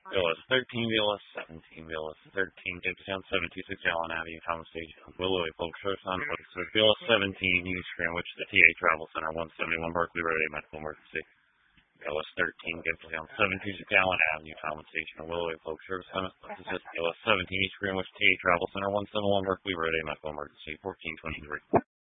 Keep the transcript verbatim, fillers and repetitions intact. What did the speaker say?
B L S thirteen, B L S seventeen, B L S thirteen, Gibson, seventy-six Allen Avenue, Thomas Station, Willow, Polk Shores, on B L S seventeen, East Greenwich, the T A Travel Center, one seventy-one Berkeley Road, a medical emergency. B L S thirteen, Gibson, seventy-six Allen Avenue, Thomas Station, Willow, Polk Shores, B L S seventeen, East Greenwich, T A Travel Center, one seventy-one Berkeley Road, a medical emergency, fourteen twenty-three.